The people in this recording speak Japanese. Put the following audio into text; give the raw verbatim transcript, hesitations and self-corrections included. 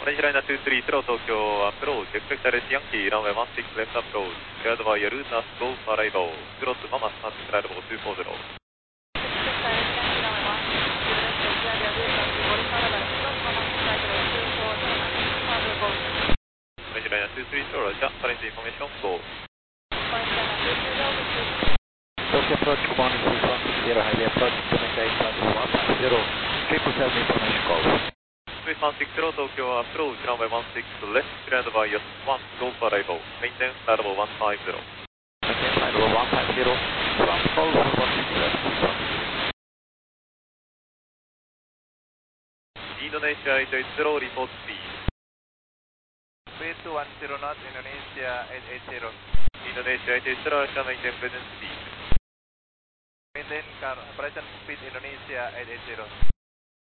オレンジライナーにさんスロー東京アプローチ、エクセクタレスヤンキー、ランウェイじゅうろくレフトアプローチ、クラウドバイヤルーナースゴーファライボー、クロスママスタンスクラウドボーによんゼロ。オレンジライナーにさんスロー、ロジャー、カレントインフォメーションゴー。 Tokyo approach, good morning, three one six zero, highway approach, Dominic eight one five zero, triple seven information call. three one six zero 東京アプローチ、ランウェイじゅうろくレフト、クラウドバイヤルいち、ゴーファライボー、メインテンスクラウドボーいちごゼロ。 Maintain flight level one five zero, ground call one one six left, three one six. インドネシアはちいちゼロ、リポートスピード。 three two one zero knots, Indonesia eight eight zero. インドネシアはちいちゼロ、アルシャメインテンプレゼンスピード。 Maintain car operation speed Indonesia eight eight zero.